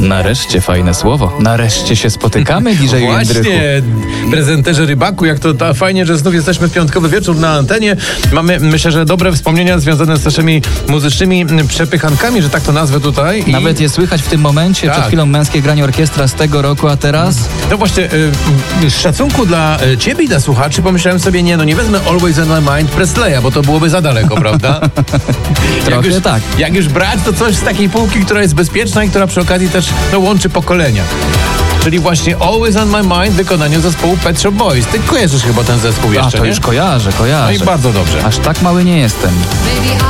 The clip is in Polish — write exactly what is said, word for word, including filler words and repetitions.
Nareszcie fajne słowo. Nareszcie się spotykamy, D J Jędrychu. Właśnie, prezenterze Rybaku, jak to ta, fajnie, że znów jesteśmy w piątkowy wieczór na antenie. Mamy, myślę, że dobre wspomnienia związane z naszymi muzycznymi przepychankami, że tak to nazwę tutaj. I... Nawet je słychać w tym momencie. Tak. Przed chwilą męskie granie orkiestra z tego roku, a teraz... No właśnie, y, z szacunku dla y, ciebie i dla słuchaczy pomyślałem sobie, nie no, nie wezmę Always on My Mind Presleya, bo to byłoby za daleko, prawda? Trochę jak już, tak. Jak już brać, to coś z takiej półki, która jest bezpieczna i która przy okazji też no, łączy pokolenia. Czyli właśnie Always on My Mind w wykonaniu zespołu Pet Shop Boys. Ty kojarzysz chyba ten zespół jeszcze, A, to nie? już kojarzę, kojarzę. No i bardzo dobrze. Aż tak mały nie jestem.